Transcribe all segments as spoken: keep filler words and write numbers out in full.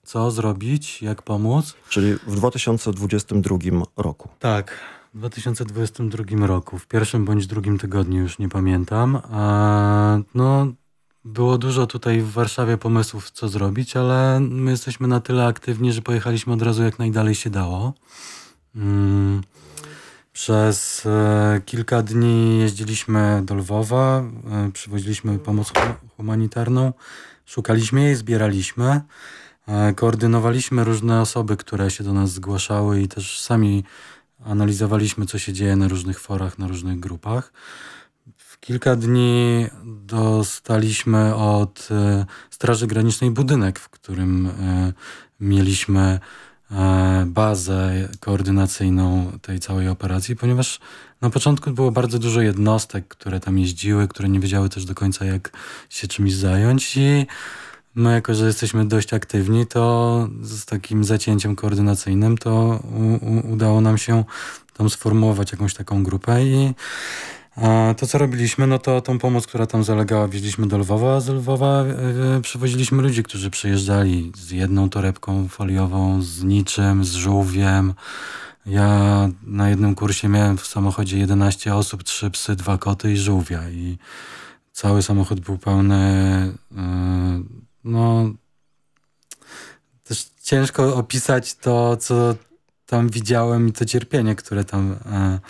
co zrobić, jak pomóc. Czyli w dwa tysiące dwudziestym drugim roku. Tak, w dwa tysiące dwudziestym drugim roku, w pierwszym bądź drugim tygodniu, już nie pamiętam. A, no, było dużo tutaj w Warszawie pomysłów, co zrobić, ale my jesteśmy na tyle aktywni, że pojechaliśmy od razu jak najdalej się dało. Mm. Przez e, kilka dni jeździliśmy do Lwowa, e, przywoziliśmy pomoc humanitarną, szukaliśmy jej, zbieraliśmy, e, koordynowaliśmy różne osoby, które się do nas zgłaszały i też sami analizowaliśmy, co się dzieje na różnych forach, na różnych grupach. W kilka dni dostaliśmy od e, Straży Granicznej budynek, w którym e, mieliśmy bazę koordynacyjną tej całej operacji, ponieważ na początku było bardzo dużo jednostek, które tam jeździły, które nie wiedziały też do końca, jak się czymś zająć i my, jako że jesteśmy dość aktywni, to z takim zacięciem koordynacyjnym to u, u, udało nam się tam sformułować jakąś taką grupę i a to, co robiliśmy, no to tą pomoc, która tam zalegała, wieźliśmy do Lwowa, a z Lwowa yy, przywoziliśmy ludzi, którzy przyjeżdżali z jedną torebką foliową, z niczym, z żółwiem. Ja na jednym kursie miałem w samochodzie jedenaście osób, trzy psy, dwa koty i żółwia. I cały samochód był pełny, yy, no... Też ciężko opisać to, co tam widziałem i to cierpienie, które tam... Yy,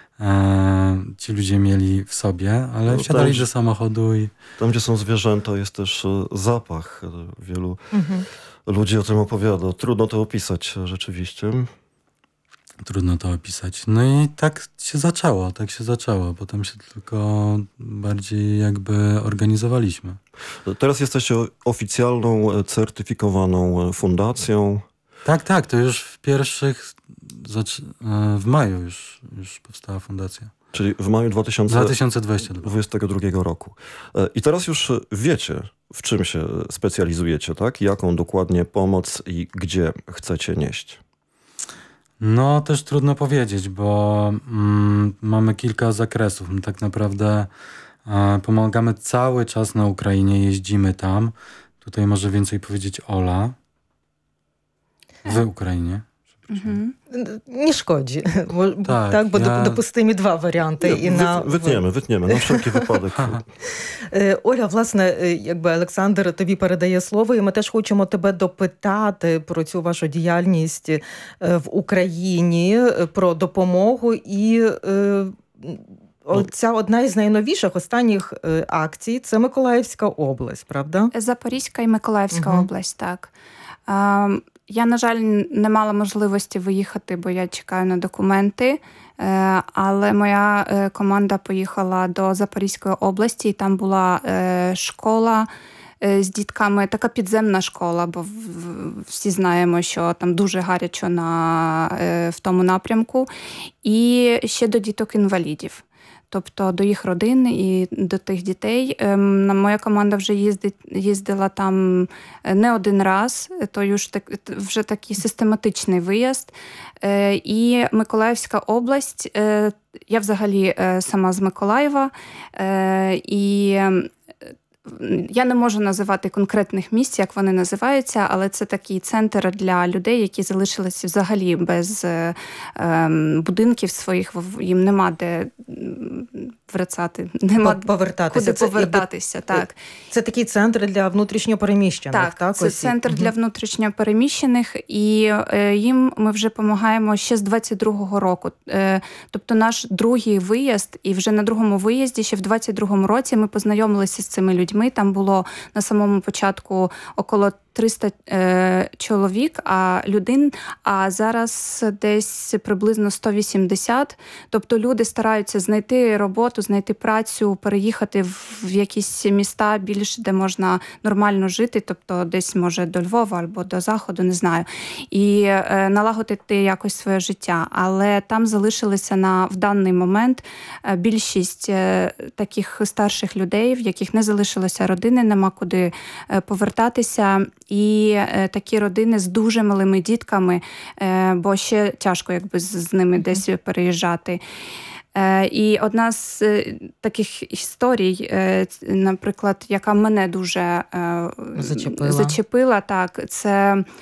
ci ludzie mieli w sobie, ale no, wsiadali tam, do samochodu i... Tam, gdzie są zwierzęta, jest też zapach. Wielu mhm. ludzi o tym opowiada. Trudno to opisać rzeczywiście. Trudno to opisać. No i tak się zaczęło, tak się zaczęło. Potem się tylko bardziej jakby organizowaliśmy. Teraz jesteście oficjalną, certyfikowaną fundacją. Tak, tak, to już w pierwszych... W maju już, już powstała fundacja. Czyli w maju dwa tysiące dwudziestego drugiego roku. I teraz już wiecie, w czym się specjalizujecie, tak? Jaką dokładnie pomoc i gdzie chcecie nieść? No, też trudno powiedzieć, bo mm, mamy kilka zakresów. My tak naprawdę e, pomagamy cały czas na Ukrainie, jeździmy tam. Tutaj może więcej powiedzieć Ola. W Ukrainie. Mhm. Nie szkodzi, bo, tak, tak, bo ja... допустимі два варіанти. Nie, і на... Wytniemy, wytniemy, na wszelki wypadek. Оля, власне, якби Олександр тобі передає слово, і ми теж хочемо тебе допитати про цю вашу діяльність в Україні, про допомогу і... Ця одна із найновіших останніх акцій – це Миколаївська область, правда? Запорізька і Миколаївська угу. область, так. Я, на жаль, не мала можливості виїхати, бо я чекаю на документи, але моя команда поїхала до Запорізької області, і там була школа з дітками, така підземна школа, бо всі знаємо, що там дуже гарячо на, в тому напрямку, і ще до діток-інвалідів. Тобто до їх родин і до тих дітей. Моя команда вже їздить, їздила там не один раз, то вже такий систематичний виїзд. І Миколаївська область, я взагалі сама з Миколаєва, і я не можу називати конкретних місць, як вони називаються, але це такий центр для людей, які залишилися взагалі без е, будинків своїх, їм нема де врацати, нема повертатися. куди повертатися. Це, так. Це такий центр для внутрішньопереміщених, так? Так, це осіб? центр угу. для внутрішньопереміщених, і е, їм ми вже допомагаємо ще з двадцять другого року. Е, тобто наш другий виїзд, і вже на другому виїзді, ще в двадцять другому році ми познайомилися з цими людьми. Там було на самому початку около триста е, чоловік, а людей, а зараз десь приблизно сто вісімдесят. Тобто люди стараються знайти роботу, знайти працю, переїхати в, в якісь міста більш, де можна нормально жити, тобто десь, може, до Львова або до Заходу, не знаю, і е, налагодити якось своє життя. Але там залишилися на, в даний момент більшість е, таких старших людей, в яких не залишилося родини, нема куди е, повертатися. І е, такі родини з дуже малими дітками, е, бо ще тяжко якби з, з ними mm-hmm. десь переїжджати. Е, і одна з е, таких історій, е, наприклад, яка мене дуже е, зачепила. зачепила, так, це